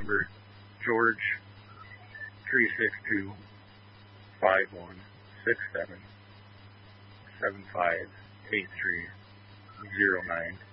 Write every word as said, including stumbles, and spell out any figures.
number, George, three six two, five one six seven, seven five eight three zero nine.